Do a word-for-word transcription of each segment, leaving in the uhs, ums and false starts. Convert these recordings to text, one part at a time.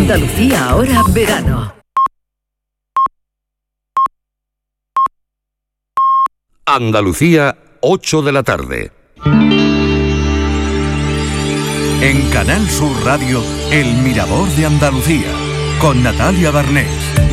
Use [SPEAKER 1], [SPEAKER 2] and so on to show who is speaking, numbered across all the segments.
[SPEAKER 1] Andalucía ahora verano.
[SPEAKER 2] Andalucía, ocho de la tarde.
[SPEAKER 3] En Canal Sur Radio, El Mirador de Andalucía, con Natalia Barnés.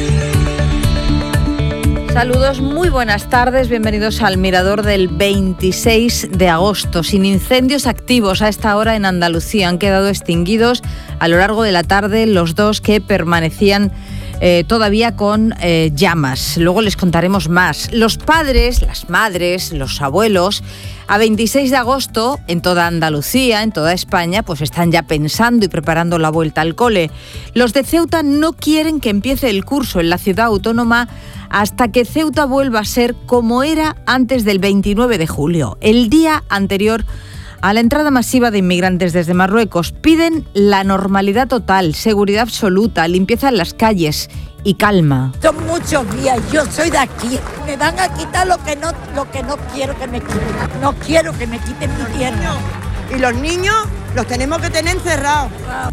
[SPEAKER 4] Saludos, muy buenas tardes, bienvenidos al Mirador del veintiséis de agosto. Sin incendios activos a esta hora en Andalucía, han quedado extinguidos a lo largo de la tarde los dos que permanecían eh, todavía con eh, llamas. Luego les contaremos más. Los padres, las madres, los abuelos, a veintiséis de agosto en toda Andalucía, en toda España, pues están ya pensando y preparando la vuelta al cole. Los de Ceuta no quieren que empiece el curso en la ciudad autónoma hasta que Ceuta vuelva a ser como era antes del veintinueve de julio, el día anterior a la entrada masiva de inmigrantes desde Marruecos. Piden la normalidad total, seguridad absoluta, limpieza en las calles y calma.
[SPEAKER 5] Son muchos días, yo soy de aquí. Me van a quitar lo que no, lo que no quiero que me quiten. No quiero que me quiten mi tierra.
[SPEAKER 6] Y los niños los tenemos que tener encerrados.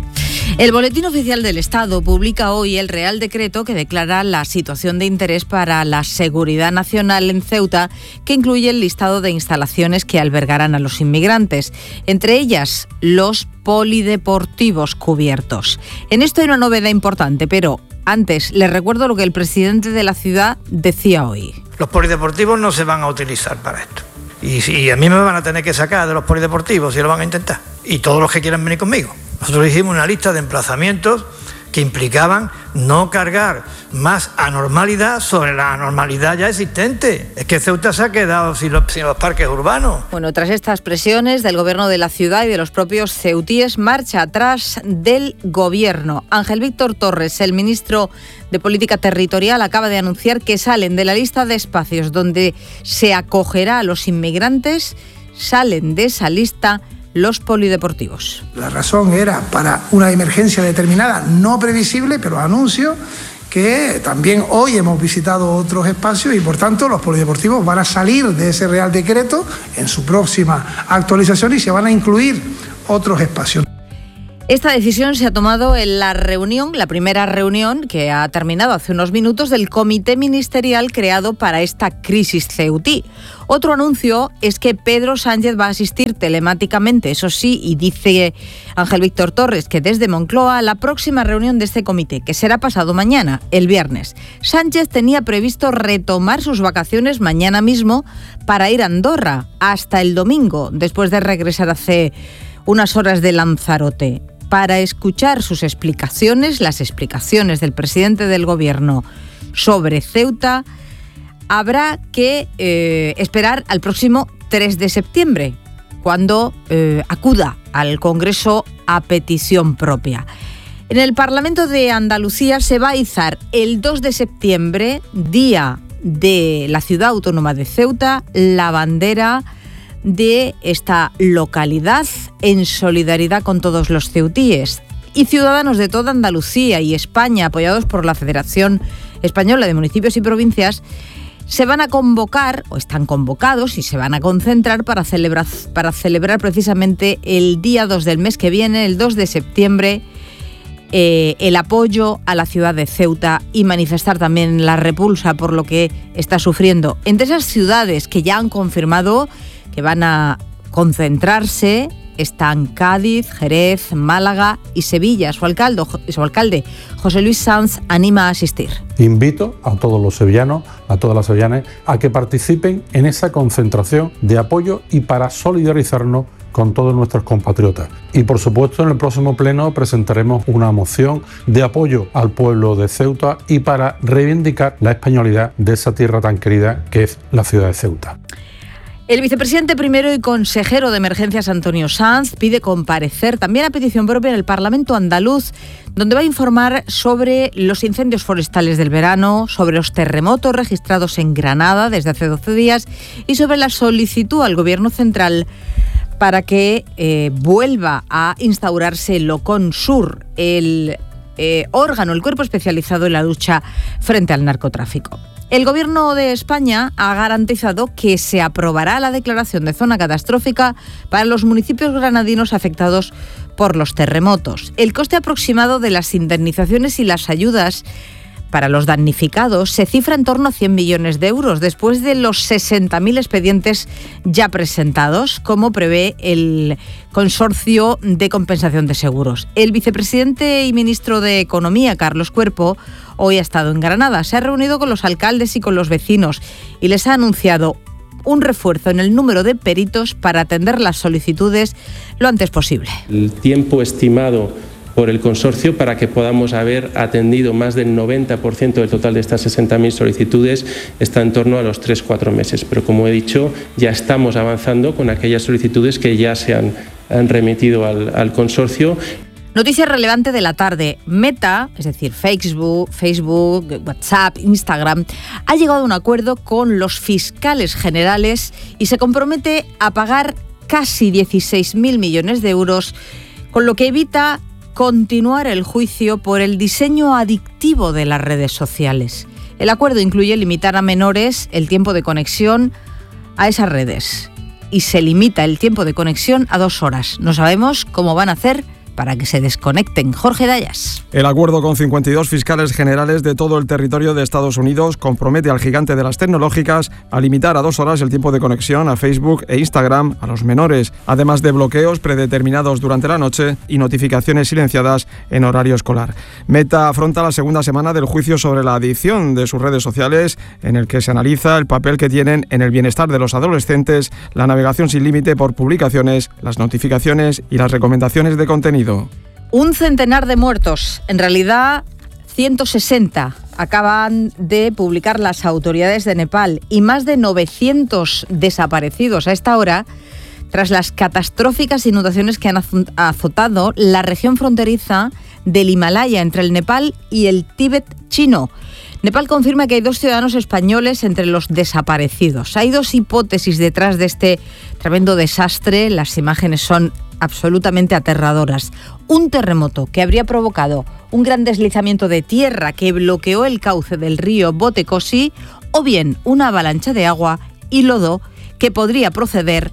[SPEAKER 4] El Boletín Oficial del Estado publica hoy el Real Decreto que declara la situación de interés para la seguridad nacional en Ceuta, que incluye el listado de instalaciones que albergarán a los inmigrantes, entre ellas los polideportivos cubiertos. En esto hay una novedad importante, pero antes les recuerdo lo que el presidente de la ciudad decía hoy.
[SPEAKER 7] Los polideportivos no se van a utilizar para esto. Y, y a mí me van a tener que sacar de los polideportivos si lo van a intentar. Y todos los que quieran venir conmigo. Nosotros hicimos una lista de emplazamientos que implicaban no cargar más anormalidad sobre la anormalidad ya existente. Es que Ceuta se ha quedado sin los, sin los parques urbanos.
[SPEAKER 4] Bueno, tras estas presiones del gobierno de la ciudad y de los propios ceutíes, marcha atrás del gobierno. Ángel Víctor Torres, el ministro de Política Territorial, acaba de anunciar que salen de la lista de espacios donde se acogerá a los inmigrantes, salen de esa lista los polideportivos.
[SPEAKER 8] La razón era para una emergencia determinada, no previsible, pero anuncio que también hoy hemos visitado otros espacios y por tanto los polideportivos van a salir de ese Real Decreto en su próxima actualización y se van a incluir otros espacios.
[SPEAKER 4] Esta decisión se ha tomado en la reunión, la primera reunión que ha terminado hace unos minutos del comité ministerial creado para esta crisis ceutí. Otro anuncio es que Pedro Sánchez va a asistir telemáticamente, eso sí, y dice Ángel Víctor Torres que desde Moncloa a la próxima reunión de este comité, que será pasado mañana, el viernes. Sánchez tenía previsto retomar sus vacaciones mañana mismo para ir a Andorra hasta el domingo, después de regresar hace unas horas de Lanzarote, para escuchar sus explicaciones, las explicaciones del presidente del gobierno sobre Ceuta. Habrá que eh, esperar al próximo tres de septiembre, cuando eh, acuda al Congreso a petición propia. En el Parlamento de Andalucía se va a izar el dos de septiembre, día de la ciudad autónoma de Ceuta, la bandera de esta localidad en solidaridad con todos los ceutíes. Y ciudadanos de toda Andalucía y España, apoyados por la Federación Española de Municipios y Provincias, se van a convocar, o están convocados y se van a concentrar para celebrar, para celebrar precisamente el día dos del mes que viene, el dos de septiembre, eh, el apoyo a la ciudad de Ceuta y manifestar también la repulsa por lo que está sufriendo. Entre esas ciudades que ya han confirmado que van a concentrarse están Cádiz, Jerez, Málaga y Sevilla. Su alcalde, su alcalde, José Luis Sanz, anima a asistir.
[SPEAKER 9] Invito a todos los sevillanos, a todas las sevillanas, a que participen en esa concentración de apoyo y para solidarizarnos con todos nuestros compatriotas. Y por supuesto en el próximo pleno presentaremos una moción de apoyo al pueblo de Ceuta y para reivindicar la españolidad de esa tierra tan querida que es la ciudad de Ceuta.
[SPEAKER 4] El vicepresidente primero y consejero de Emergencias, Antonio Sanz, pide comparecer también a petición propia en el Parlamento andaluz, donde va a informar sobre los incendios forestales del verano, sobre los terremotos registrados en Granada desde hace doce días y sobre la solicitud al Gobierno central para que eh, vuelva a instaurarse el OCONSUR, el eh, órgano, el cuerpo especializado en la lucha frente al narcotráfico. El Gobierno de España ha garantizado que se aprobará la declaración de zona catastrófica para los municipios granadinos afectados por los terremotos. El coste aproximado de las indemnizaciones y las ayudas para los damnificados se cifra en torno a cien millones de euros, después de los sesenta mil expedientes ya presentados, como prevé el Consorcio de Compensación de Seguros. El vicepresidente y ministro de Economía, Carlos Cuerpo, hoy ha estado en Granada. Se ha reunido con los alcaldes y con los vecinos y les ha anunciado un refuerzo en el número de peritos para atender las solicitudes lo antes posible.
[SPEAKER 10] El tiempo estimado por el consorcio para que podamos haber atendido más del noventa por ciento del total de estas sesenta mil solicitudes está en torno a los tres a cuatro meses. Pero como he dicho, ya estamos avanzando con aquellas solicitudes que ya se han, han remitido al, al consorcio.
[SPEAKER 4] Noticia relevante de la tarde. Meta, es decir, Facebook, Facebook, WhatsApp, Instagram, ha llegado a un acuerdo con los fiscales generales y se compromete a pagar casi dieciséis mil millones de euros, con lo que evita continuar el juicio por el diseño adictivo de las redes sociales. El acuerdo incluye limitar a menores el tiempo de conexión a esas redes y se limita el tiempo de conexión a dos horas. No sabemos cómo van a hacer para que se desconecten. Jorge Dayas.
[SPEAKER 11] El acuerdo con cincuenta y dos fiscales generales de todo el territorio de Estados Unidos compromete al gigante de las tecnológicas a limitar a dos horas el tiempo de conexión a Facebook e Instagram a los menores, además de bloqueos predeterminados durante la noche y notificaciones silenciadas en horario escolar. Meta afronta la segunda semana del juicio sobre la adicción de sus redes sociales, en el que se analiza el papel que tienen en el bienestar de los adolescentes, la navegación sin límite por publicaciones, las notificaciones y las recomendaciones de contenido.
[SPEAKER 4] Un centenar de muertos, en realidad ciento sesenta, acaban de publicar las autoridades de Nepal y más de novecientos desaparecidos a esta hora tras las catastróficas inundaciones que han azotado la región fronteriza del Himalaya entre el Nepal y el Tíbet chino. Nepal confirma que hay dos ciudadanos españoles entre los desaparecidos. Hay dos hipótesis detrás de este tremendo desastre. Las imágenes son absolutamente aterradoras. Un terremoto que habría provocado un gran deslizamiento de tierra que bloqueó el cauce del río Botecosi, o bien una avalancha de agua y lodo que podría proceder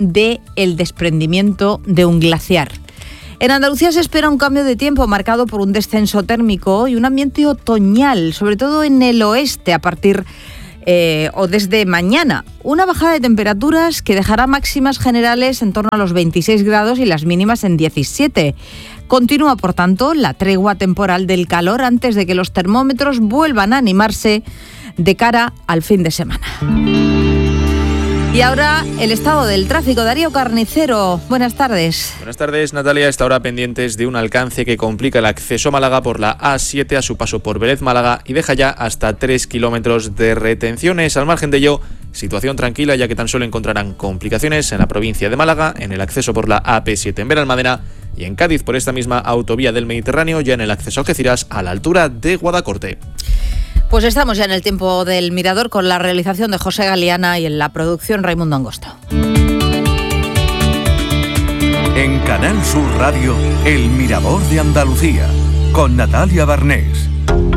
[SPEAKER 4] del desprendimiento de un glaciar. En Andalucía se espera un cambio de tiempo marcado por un descenso térmico y un ambiente otoñal, sobre todo en el oeste a partir eh, o desde mañana. Una bajada de temperaturas que dejará máximas generales en torno a los veintiséis grados y las mínimas en diecisiete. Continúa, por tanto, la tregua temporal del calor antes de que los termómetros vuelvan a animarse de cara al fin de semana. Y ahora el estado del tráfico. Darío Carnicero, buenas tardes.
[SPEAKER 12] Buenas tardes, Natalia. A esta hora pendientes de un alcance que complica el acceso a Málaga por la A siete a su paso por Vélez Málaga y deja ya hasta tres kilómetros de retenciones. Al margen de ello, situación tranquila, ya que tan solo encontrarán complicaciones en la provincia de Málaga, en el acceso por la A P siete en Benalmádena y en Cádiz por esta misma autovía del Mediterráneo, ya en el acceso a Algeciras a la altura de Guadacorte.
[SPEAKER 4] Pues estamos ya en el tiempo del Mirador con la realización de José Galeana y en la producción Raimundo Angosto.
[SPEAKER 3] En Canal Sur Radio, El Mirador de Andalucía, con Natalia Barnés.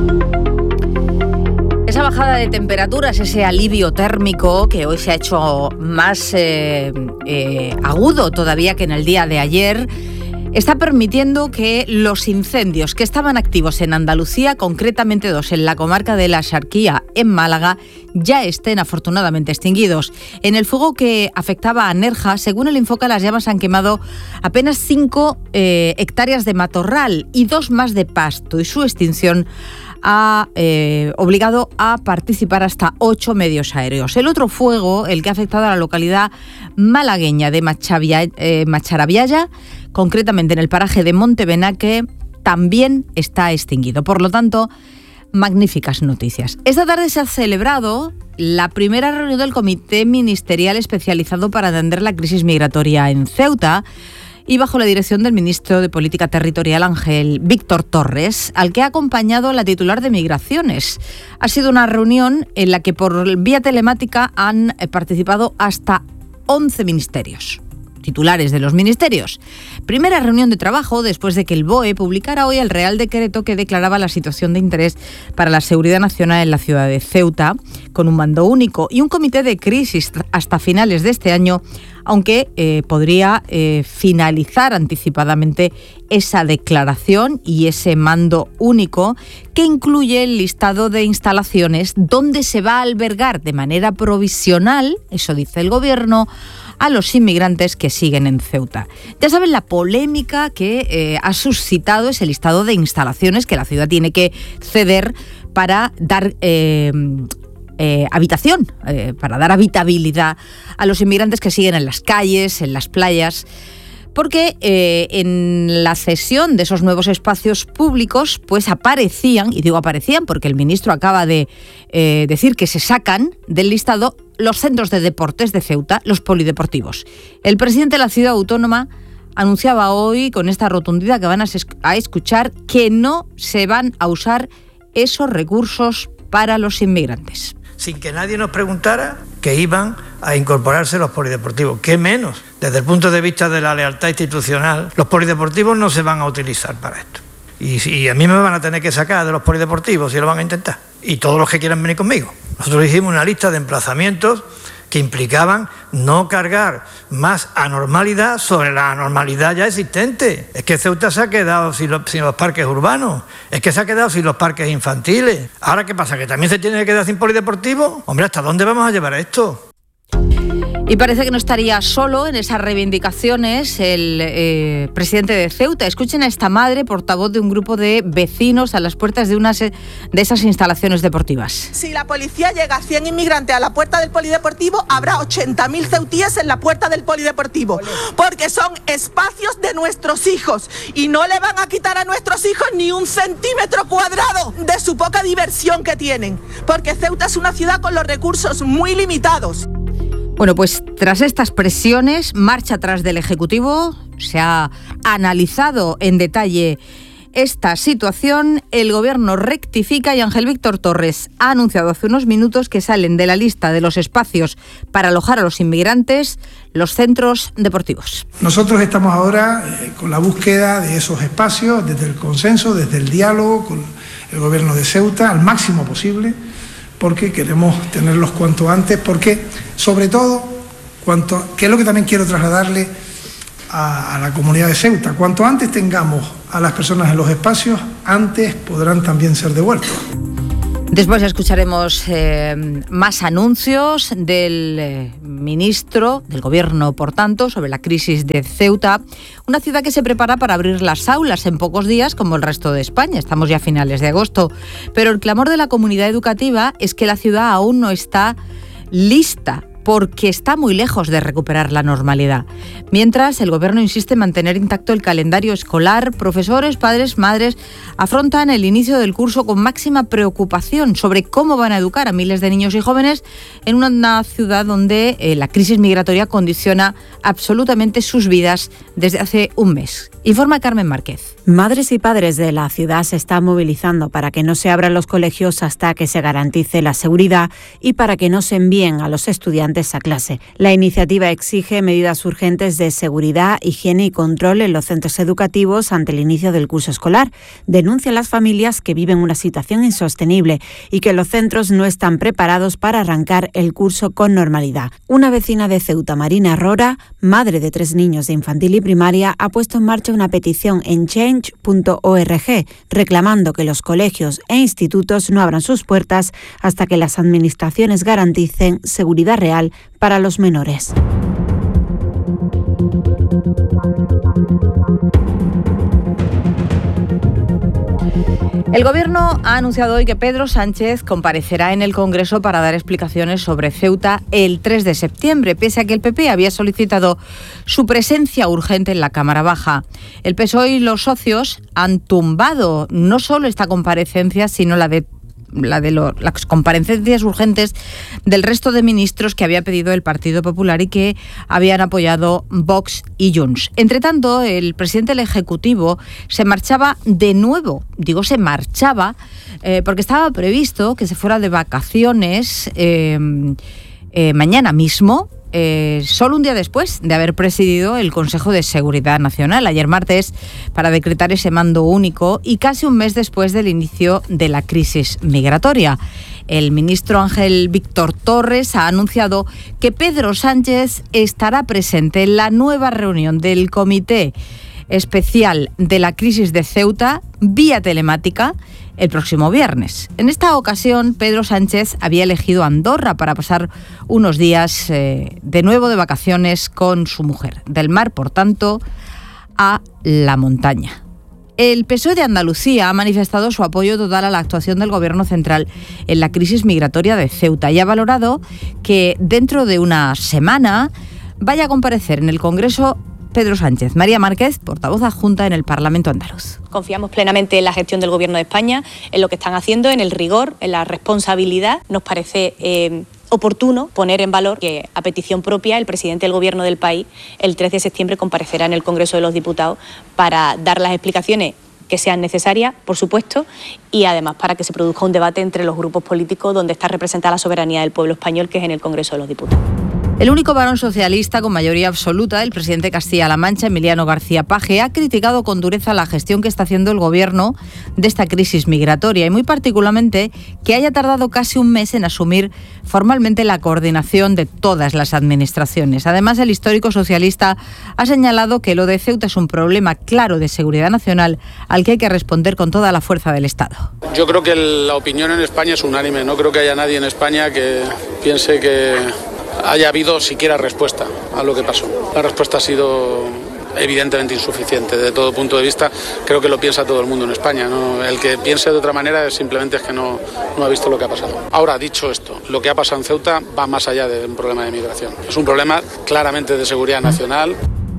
[SPEAKER 4] Esa bajada de temperaturas, ese alivio térmico que hoy se ha hecho más eh, eh, agudo todavía que en el día de ayer, está permitiendo que los incendios que estaban activos en Andalucía, concretamente dos en la comarca de la Axarquía, en Málaga, ya estén afortunadamente extinguidos. En el fuego que afectaba a Nerja, según el Infoca, las llamas han quemado apenas cinco eh, hectáreas de matorral y dos más de pasto, y su extinción ha eh, obligado a participar hasta ocho medios aéreos. El otro fuego, el que ha afectado a la localidad malagueña de Machavia, eh, Macharabiaya, concretamente en el paraje de Montebenaque, también está extinguido. Por lo tanto, magníficas noticias. Esta tarde se ha celebrado la primera reunión del Comité Ministerial especializado para atender la crisis migratoria en Ceuta, y bajo la dirección del ministro de Política Territorial, Ángel Víctor Torres, al que ha acompañado la titular de Migraciones. Ha sido una reunión en la que por vía telemática han participado hasta once ministerios, titulares de los ministerios. Primera reunión de trabajo después de que el B O E publicara hoy el Real Decreto que declaraba la situación de interés para la seguridad nacional en la ciudad de Ceuta, con un mando único y un comité de crisis hasta finales de este año, aunque eh, podría eh, finalizar anticipadamente esa declaración y ese mando único que incluye el listado de instalaciones donde se va a albergar de manera provisional, eso dice el Gobierno, a los inmigrantes que siguen en Ceuta. Ya saben la polémica que eh, ha suscitado ese listado de instalaciones que la ciudad tiene que ceder para dar eh, eh, habitación, eh, para dar habitabilidad a los inmigrantes que siguen en las calles, en las playas. Porque eh, en la cesión de esos nuevos espacios públicos, pues aparecían, y digo aparecían porque el ministro acaba de eh, decir que se sacan del listado los centros de deportes de Ceuta, los polideportivos. El presidente de la ciudad autónoma anunciaba hoy con esta rotundidad que van a, a escuchar que no se van a usar esos recursos para los inmigrantes.
[SPEAKER 7] Sin que nadie nos preguntara que iban a incorporarse los polideportivos. ¿Qué menos? Desde el punto de vista de la lealtad institucional, los polideportivos no se van a utilizar para esto. Y, y a mí me van a tener que sacar de los polideportivos si lo van a intentar. Y todos los que quieran venir conmigo. Nosotros hicimos una lista de emplazamientos que implicaban no cargar más anormalidad sobre la anormalidad ya existente. Es que Ceuta se ha quedado sin los, sin los parques urbanos, es que se ha quedado sin los parques infantiles. ¿Ahora qué pasa? ¿Que también se tiene que quedar sin polideportivo? Hombre, ¿hasta dónde vamos a llevar esto?
[SPEAKER 4] Y parece que no estaría solo en esas reivindicaciones el eh, presidente de Ceuta. Escuchen a esta madre, portavoz de un grupo de vecinos a las puertas de una de esas instalaciones deportivas.
[SPEAKER 13] Si la policía llega a cien inmigrantes a la puerta del polideportivo, habrá ochenta mil ceutíes en la puerta del polideportivo, porque son espacios de nuestros hijos y no le van a quitar a nuestros hijos ni un centímetro cuadrado de su poca diversión que tienen, porque Ceuta es una ciudad con los recursos muy limitados.
[SPEAKER 4] Bueno, pues tras estas presiones, marcha atrás del Ejecutivo, se ha analizado en detalle esta situación, el Gobierno rectifica y Ángel Víctor Torres ha anunciado hace unos minutos que salen de la lista de los espacios para alojar a los inmigrantes los centros deportivos.
[SPEAKER 8] Nosotros estamos ahora eh, con la búsqueda de esos espacios, desde el consenso, desde el diálogo con el Gobierno de Ceuta, al máximo posible, porque queremos tenerlos cuanto antes, porque sobre todo, cuanto, que es lo que también quiero trasladarle a, a la comunidad de Ceuta, cuanto antes tengamos a las personas en los espacios, antes podrán también ser devueltos.
[SPEAKER 4] Después escucharemos eh, más anuncios del eh, ministro, del Gobierno, por tanto, sobre la crisis de Ceuta, una ciudad que se prepara para abrir las aulas en pocos días, como el resto de España. Estamos ya a finales de agosto. Pero el clamor de la comunidad educativa es que la ciudad aún no está lista, porque está muy lejos de recuperar la normalidad. Mientras, el Gobierno insiste en mantener intacto el calendario escolar, profesores, padres, madres afrontan el inicio del curso con máxima preocupación sobre cómo van a educar a miles de niños y jóvenes en una ciudad donde eh, la crisis migratoria condiciona absolutamente sus vidas desde hace un mes. Informa Carmen Márquez.
[SPEAKER 14] Madres y padres de la ciudad se están movilizando para que no se abran los colegios hasta que se garantice la seguridad y para que no se envíen a los estudiantes a clase. La iniciativa exige medidas urgentes de seguridad, higiene y control en los centros educativos ante el inicio del curso escolar. Denuncian las familias que viven una situación insostenible y que los centros no están preparados para arrancar el curso con normalidad. Una vecina de Ceuta, Marina Rora, madre de tres niños de infantil y primaria, ha puesto en marcha una petición en change punto org reclamando que los colegios e institutos no abran sus puertas hasta que las administraciones garanticen seguridad real para los menores.
[SPEAKER 4] El Gobierno ha anunciado hoy que Pedro Sánchez comparecerá en el Congreso para dar explicaciones sobre Ceuta el tres de septiembre, pese a que el P P había solicitado su presencia urgente en la Cámara Baja. El P S O E y los socios han tumbado no solo esta comparecencia, sino la de la de lo, las comparecencias urgentes del resto de ministros que había pedido el Partido Popular y que habían apoyado Vox y Junts. Entre tanto, el presidente del Ejecutivo se marchaba de nuevo, digo se marchaba, eh, porque estaba previsto que se fuera de vacaciones eh, eh, mañana mismo, Eh, solo un día después de haber presidido el Consejo de Seguridad Nacional, ayer martes, para decretar ese mando único y casi un mes después del inicio de la crisis migratoria. El ministro Ángel Víctor Torres ha anunciado que Pedro Sánchez estará presente en la nueva reunión del Comité Especial de la Crisis de Ceuta vía telemática el próximo viernes. En esta ocasión, Pedro Sánchez había elegido Andorra para pasar unos días eh, de nuevo de vacaciones con su mujer. Del mar, por tanto, a la montaña. El P S O E de Andalucía ha manifestado su apoyo total a la actuación del Gobierno central en la crisis migratoria de Ceuta y ha valorado que dentro de una semana vaya a comparecer en el Congreso Pedro Sánchez. María Márquez, portavoz adjunta en el Parlamento andaluz.
[SPEAKER 15] Confiamos plenamente en la gestión del Gobierno de España, en lo que están haciendo, en el rigor, en la responsabilidad. Nos parece eh, oportuno poner en valor que, a petición propia, el presidente del Gobierno del país el tres de septiembre comparecerá en el Congreso de los Diputados para dar las explicaciones que sean necesarias, por supuesto, y además para que se produzca un debate entre los grupos políticos donde está representada la soberanía del pueblo español, que es en el Congreso de los Diputados.
[SPEAKER 4] El único varón socialista con mayoría absoluta, el presidente de Castilla-La Mancha, Emiliano García Paje, ha criticado con dureza la gestión que está haciendo el Gobierno de esta crisis migratoria y muy particularmente que haya tardado casi un mes en asumir formalmente la coordinación de todas las administraciones. Además, el histórico socialista ha señalado que lo de Ceuta es un problema claro de seguridad nacional al que hay que responder con toda la fuerza del Estado.
[SPEAKER 16] Yo creo que la opinión en España es unánime. No creo que haya nadie en España que piense que haya habido siquiera respuesta a lo que pasó. La respuesta ha sido evidentemente insuficiente desde todo punto de vista. Creo que lo piensa todo el mundo en España, ¿no? El que piense de otra manera es simplemente es que no, no ha visto lo que ha pasado. Ahora, dicho esto, lo que ha pasado en Ceuta va más allá de un problema de migración. Es un problema claramente de seguridad nacional.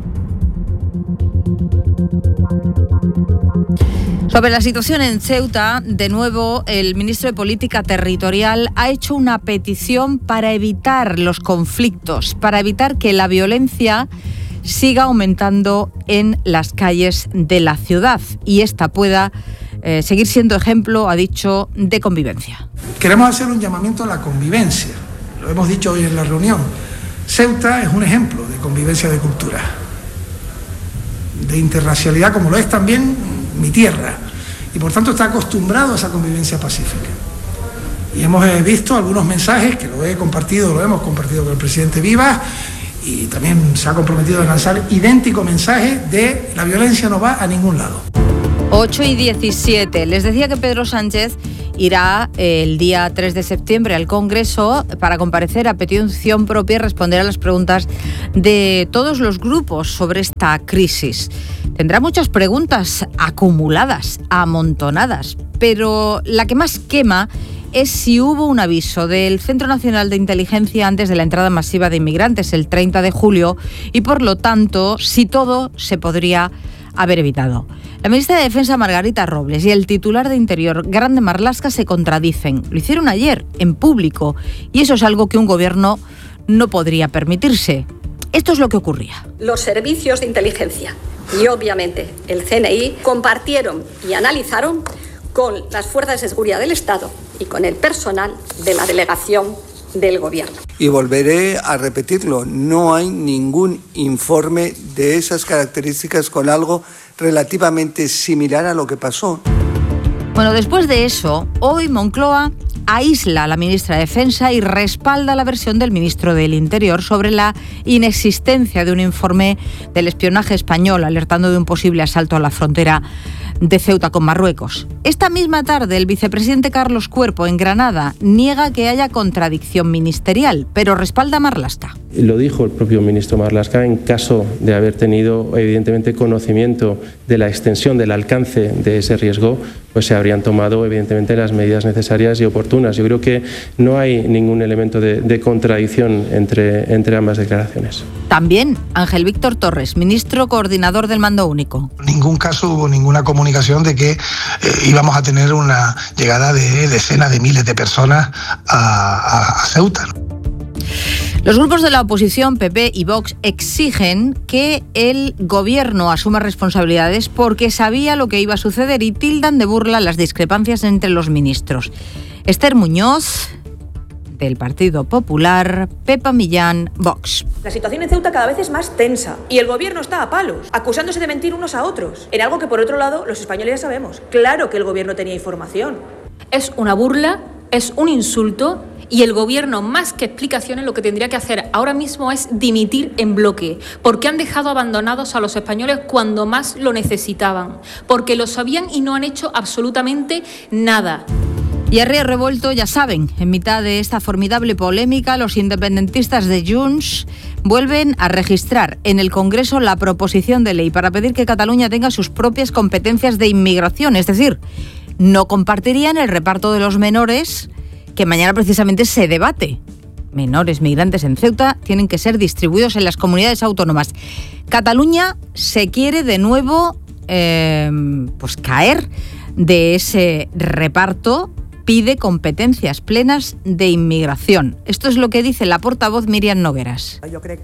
[SPEAKER 4] Sobre la situación en Ceuta, de nuevo, el ministro de Política Territorial ha hecho una petición para evitar los conflictos, para evitar que la violencia siga aumentando en las calles de la ciudad y esta pueda eh, seguir siendo ejemplo, ha dicho, de convivencia.
[SPEAKER 8] Queremos hacer un llamamiento a la convivencia, lo hemos dicho hoy en la reunión. Ceuta es un ejemplo de convivencia de cultura, de interracialidad, como lo es también mi tierra, y por tanto está acostumbrado a esa convivencia pacífica. Y hemos visto algunos mensajes que lo he compartido, lo hemos compartido con el presidente Vivas, y también se ha comprometido a lanzar idéntico mensaje de la violencia no va a ningún lado.
[SPEAKER 4] ocho y diecisiete. Les decía que Pedro Sánchez irá el día tres de septiembre al Congreso para comparecer a petición propia y responder a las preguntas de todos los grupos sobre esta crisis. Tendrá muchas preguntas acumuladas, amontonadas, pero la que más quema es si hubo un aviso del Centro Nacional de Inteligencia antes de la entrada masiva de inmigrantes el treinta de julio y, por lo tanto, si todo se podría haber evitado. La ministra de Defensa, Margarita Robles, y el titular de Interior, Grande Marlaska, se contradicen. Lo hicieron ayer, en público, y eso es algo que un gobierno no podría permitirse. Esto es lo que ocurría.
[SPEAKER 17] Los servicios de inteligencia y, obviamente, el C N I compartieron y analizaron con las fuerzas de seguridad del Estado y con el personal de la delegación del Gobierno.
[SPEAKER 18] Y volveré a repetirlo, no hay ningún informe de esas características con algo relativamente similar a lo que pasó.
[SPEAKER 4] Bueno, después de eso, hoy Moncloa aísla a la ministra de Defensa y respalda la versión del ministro del Interior sobre la inexistencia de un informe del espionaje español alertando de un posible asalto a la frontera de Ceuta con Marruecos. Esta misma tarde, el vicepresidente Carlos Cuerpo, en Granada, niega que haya contradicción ministerial, pero respalda a Marlaska.
[SPEAKER 10] Lo dijo el propio ministro Marlaska, en caso de haber tenido evidentemente conocimiento de la extensión, del alcance de ese riesgo, pues se habrían tomado evidentemente las medidas necesarias y oportunas. Yo creo que no hay ningún elemento de, de contradicción entre, entre ambas declaraciones.
[SPEAKER 4] También Ángel Víctor Torres, ministro coordinador del Mando Único.
[SPEAKER 8] En ningún caso hubo ninguna comunicación de que eh, íbamos a tener una llegada de decenas de miles de personas a, a, a Ceuta.
[SPEAKER 4] Los grupos de la oposición, P P y Vox, exigen que el gobierno asuma responsabilidades porque sabía lo que iba a suceder y tildan de burla las discrepancias entre los ministros. Esther Muñoz, del Partido Popular, Pepa Millán, Vox.
[SPEAKER 19] La situación en Ceuta cada vez es más tensa y el gobierno está a palos, acusándose de mentir unos a otros, en algo que por otro lado los españoles ya sabemos. Claro que el gobierno tenía información.
[SPEAKER 20] Es una burla es un insulto. Y el Gobierno, más que explicaciones, lo que tendría que hacer ahora mismo es dimitir en bloque, porque han dejado abandonados a los españoles cuando más lo necesitaban, porque lo sabían y no han hecho absolutamente nada.
[SPEAKER 4] Y a río revuelto, ya saben, en mitad de esta formidable polémica, los independentistas de Junts vuelven a registrar en el Congreso la proposición de ley para pedir que Cataluña tenga sus propias competencias de inmigración, es decir, no compartirían el reparto de los menores que mañana precisamente se debate. Menores migrantes en Ceuta tienen que ser distribuidos en las comunidades autónomas. Cataluña se quiere de nuevo eh, pues caer de ese reparto, pide competencias plenas de inmigración. Esto es lo que dice la portavoz Míriam Nogueras.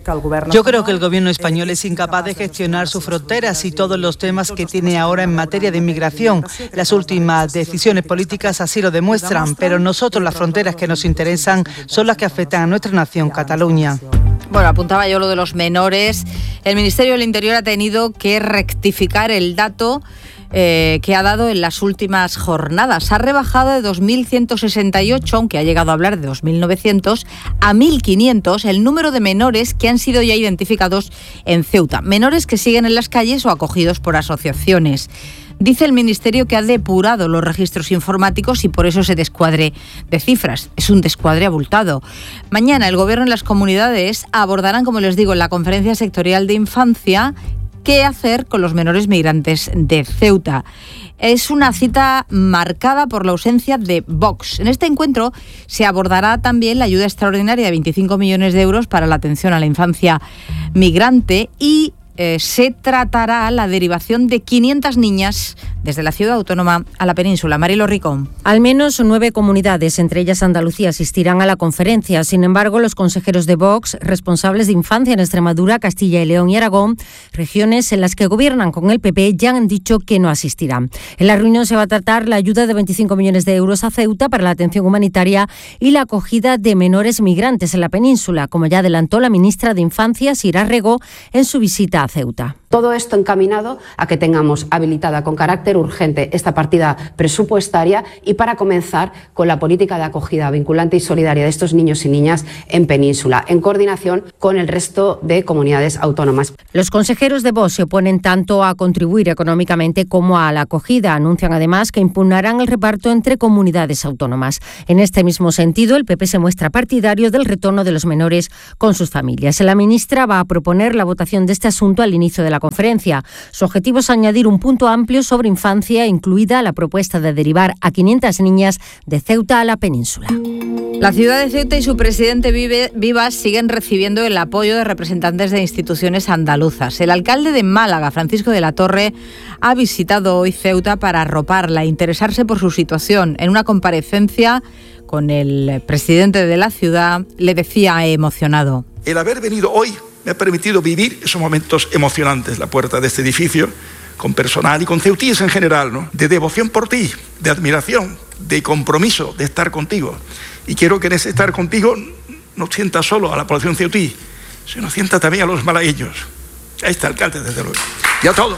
[SPEAKER 21] Yo creo que el gobierno español es incapaz de gestionar sus fronteras y todos los temas que tiene ahora en materia de inmigración. Las últimas decisiones políticas así lo demuestran, pero nosotros las fronteras que nos interesan son las que afectan a nuestra nación, Cataluña.
[SPEAKER 4] Bueno, apuntaba yo lo de los menores. El Ministerio del Interior ha tenido que rectificar el dato Eh, que ha dado en las últimas jornadas. Ha rebajado de dos mil ciento sesenta y ocho, aunque ha llegado a hablar de dos mil novecientos, a mil quinientos el número de menores que han sido ya identificados en Ceuta. Menores que siguen en las calles o acogidos por asociaciones. Dice el Ministerio que ha depurado los registros informáticos y por eso ese descuadre de cifras. Es un descuadre abultado. Mañana el Gobierno y las comunidades abordarán, como les digo, en la Conferencia Sectorial de Infancia, qué hacer con los menores migrantes de Ceuta. Es una cita marcada por la ausencia de Vox. En este encuentro se abordará también la ayuda extraordinaria de veinticinco millones de euros para la atención a la infancia migrante y eh, se tratará la derivación de quinientas niñas desde la ciudad autónoma a la península. Marilo Ricón.
[SPEAKER 14] Al menos nueve comunidades, entre ellas Andalucía, asistirán a la conferencia. Sin embargo, los consejeros de Vox, responsables de infancia en Extremadura, Castilla y León y Aragón, regiones en las que gobiernan con el P P, ya han dicho que no asistirán. En la reunión se va a tratar la ayuda de veinticinco millones de euros a Ceuta para la atención humanitaria y la acogida de menores migrantes en la península, como ya adelantó la ministra de Infancia, Sira Rego, en su visita a Ceuta.
[SPEAKER 22] Todo esto encaminado a que tengamos habilitada con carácter urgente esta partida presupuestaria y para comenzar con la política de acogida vinculante y solidaria de estos niños y niñas en Península, en coordinación con el resto de comunidades autónomas.
[SPEAKER 14] Los consejeros de Vox se oponen tanto a contribuir económicamente como a la acogida. Anuncian además que impugnarán el reparto entre comunidades autónomas. En este mismo sentido, el P P se muestra partidario del retorno de los menores con sus familias. La ministra va a proponer la votación de este asunto al inicio de la conferencia. Su objetivo es añadir un punto amplio sobre infancia, incluida la propuesta de derivar a quinientas niñas de Ceuta a la península.
[SPEAKER 4] La ciudad de Ceuta y su presidente Vive, Vivas siguen recibiendo el apoyo de representantes de instituciones andaluzas. El alcalde de Málaga, Francisco de la Torre, ha visitado hoy Ceuta para arroparla e interesarse por su situación. En una comparecencia con el presidente de la ciudad, le decía emocionado:
[SPEAKER 23] el haber venido hoy me ha permitido vivir esos momentos emocionantes, la puerta de este edificio, con personal y con ceutíes en general, ¿no? De devoción por ti, de admiración, de compromiso, de estar contigo. Y quiero que en ese estar contigo no sienta solo a la población ceutí, sino sienta también a los malagueños. A este alcalde, desde luego. Y a todos.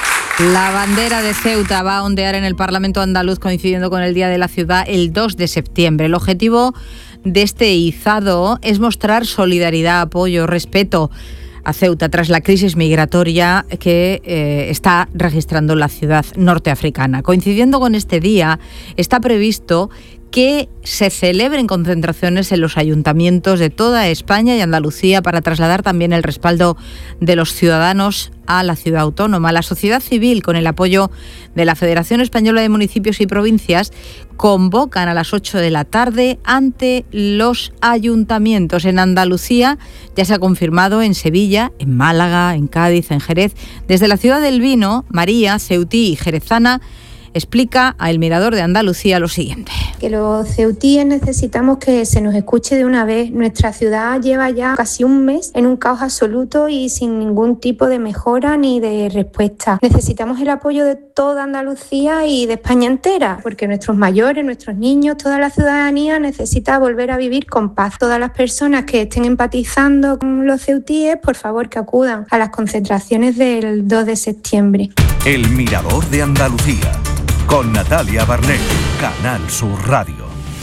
[SPEAKER 4] La bandera de Ceuta va a ondear en el Parlamento andaluz coincidiendo con el Día de la Ciudad el dos de septiembre. El objetivo de este izado es mostrar solidaridad, apoyo, respeto a Ceuta tras la crisis migratoria que eh, está registrando la ciudad norteafricana. Coincidiendo con este día, está previsto que se celebren concentraciones en los ayuntamientos de toda España y Andalucía para trasladar también el respaldo de los ciudadanos a la ciudad autónoma. La sociedad civil, con el apoyo de la Federación Española de Municipios y Provincias, convocan a las ocho de la tarde ante los ayuntamientos. En Andalucía ya se ha confirmado en Sevilla, en Málaga, en Cádiz, en Jerez. Desde la ciudad del vino, María, ceutí y jerezana, explica a El Mirador de Andalucía lo siguiente.
[SPEAKER 24] Que los ceutíes necesitamos que se nos escuche de una vez. Nuestra ciudad lleva ya casi un mes en un caos absoluto y sin ningún tipo de mejora ni de respuesta. Necesitamos el apoyo de toda Andalucía y de España entera, porque nuestros mayores, nuestros niños, toda la ciudadanía necesita volver a vivir con paz. Todas las personas que estén empatizando con los ceutíes, por favor que acudan a las concentraciones del dos de septiembre.
[SPEAKER 3] El Mirador de Andalucía, con Natalia Barnés, Canal Sur Radio.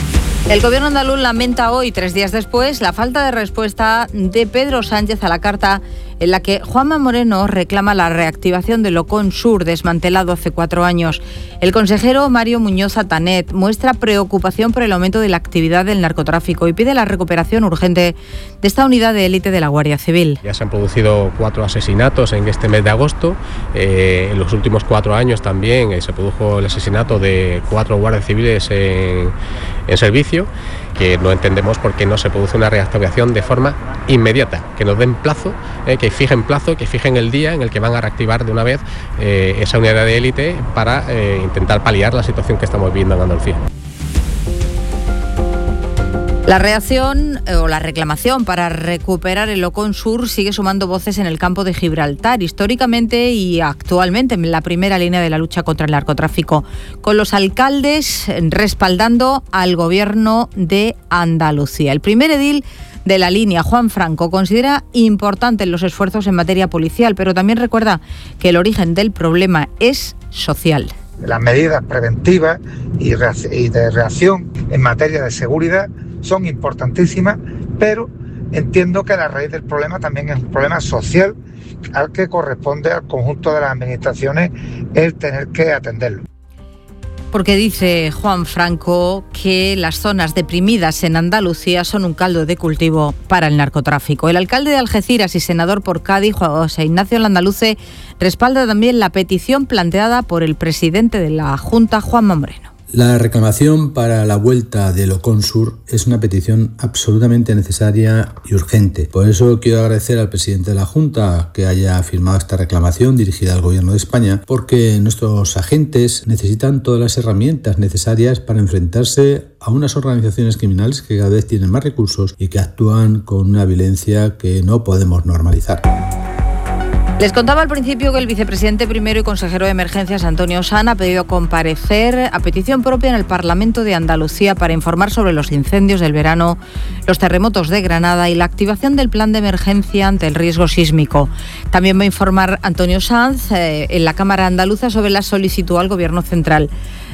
[SPEAKER 4] El gobierno andaluz lamenta hoy, tres días después, la falta de respuesta de Pedro Sánchez a la carta en la que Juanma Moreno reclama la reactivación del Ocon Sur, desmantelado hace cuatro años. El consejero Mario Muñoz Atanet muestra preocupación por el aumento de la actividad del narcotráfico y pide la recuperación urgente de esta unidad de élite de la Guardia Civil.
[SPEAKER 1] Ya se han producido cuatro asesinatos en este mes de agosto. Eh, en los últimos cuatro años también eh, se produjo el asesinato de cuatro guardias civiles en, en servicio, que no entendemos por qué no se produce una reactivación de forma inmediata, que nos den plazo, eh, que fijen plazo, que fijen el día en el que van a reactivar de una vez eh, esa unidad de élite para eh, intentar paliar la situación que estamos viviendo en Andalucía.
[SPEAKER 4] La reacción o la reclamación para recuperar el Ocon Sur sigue sumando voces en el campo de Gibraltar, históricamente y actualmente en la primera línea de la lucha contra el narcotráfico, con los alcaldes respaldando al gobierno de Andalucía. El primer edil de la línea, Juan Franco, considera importantes los esfuerzos en materia policial, pero también recuerda que el origen del problema es social.
[SPEAKER 2] Las medidas preventivas y de reacción en materia de seguridad son importantísimas, pero entiendo que la raíz del problema también es un problema social al que corresponde al conjunto de las administraciones el tener que atenderlo.
[SPEAKER 4] Porque dice Juan Franco que las zonas deprimidas en Andalucía son un caldo de cultivo para el narcotráfico. El alcalde de Algeciras y senador por Cádiz, José Ignacio Landaluce, respalda también la petición planteada por el presidente de la Junta, Juanma Moreno.
[SPEAKER 5] La reclamación para la vuelta del Ocon Sur es una petición absolutamente necesaria y urgente. Por eso quiero agradecer al presidente de la Junta que haya firmado esta reclamación dirigida al Gobierno de España, porque nuestros agentes necesitan todas las herramientas necesarias para enfrentarse a unas organizaciones criminales que cada vez tienen más recursos y que actúan con una violencia que no podemos normalizar.
[SPEAKER 4] Les contaba al principio que el vicepresidente primero y consejero de Emergencias, Antonio Sanz, ha pedido comparecer a petición propia en el Parlamento de Andalucía para informar sobre los incendios del verano, los terremotos de Granada y la activación del plan de emergencia ante el riesgo sísmico. También va a informar Antonio Sanz eh, en la Cámara Andaluza sobre la solicitud al Gobierno central